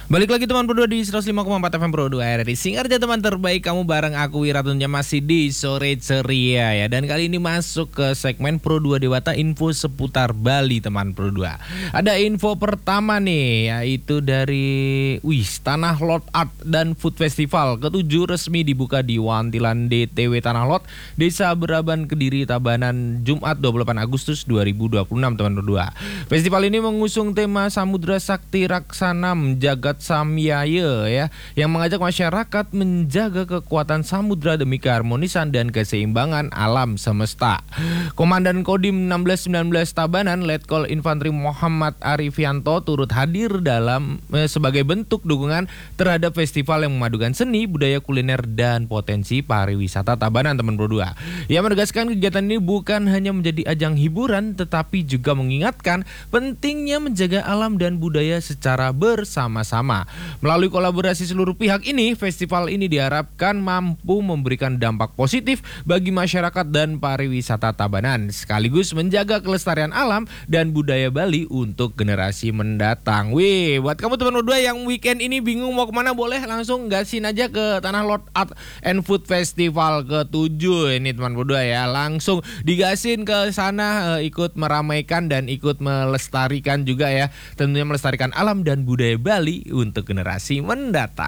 Balik lagi teman Pro 2 di 105,4 FM Pro 2 RRI Singarja, teman terbaik kamu bareng aku Wiratunya masih di Sore Ceria ya. Dan kali ini masuk ke segmen Pro 2 Dewata, info seputar Bali teman Pro 2. Ada info pertama nih, yaitu dari Tanah Lot Art dan Food Festival ke-7 resmi dibuka di Wantilan DTW Tanah Lot, Desa Beraban, Kediri, Tabanan, Jumat 28 Agustus 2026 teman Pro 2. Festival ini mengusung tema Samudra Sakti Raksana Jagat Samyaya ya, yang mengajak masyarakat menjaga kekuatan samudra demi keharmonisan dan keseimbangan alam semesta. Komandan Kodim 1619 Tabanan, Letkol Infantri Muhammad Arifianto turut hadir dalam sebagai bentuk dukungan terhadap festival yang memadukan seni, budaya, kuliner, dan potensi pariwisata Tabanan teman Pro 2. Ia menegaskan kegiatan ini bukan hanya menjadi ajang hiburan, tetapi juga mengingatkan pentingnya menjaga alam dan budaya secara bersama-sama. Melalui kolaborasi seluruh pihak ini, festival ini diharapkan mampu memberikan dampak positif bagi masyarakat dan pariwisata Tabanan, sekaligus menjaga kelestarian alam dan budaya Bali untuk generasi mendatang. Wih, buat kamu teman dua yang weekend ini bingung mau kemana, boleh langsung gasin aja ke Tanah Lot Art and Food Festival ke-7 ini teman dua ya. Langsung digasin ke sana, ikut meramaikan dan ikut melestarikan juga ya, tentunya melestarikan alam dan budaya Bali untuk generasi mendatang.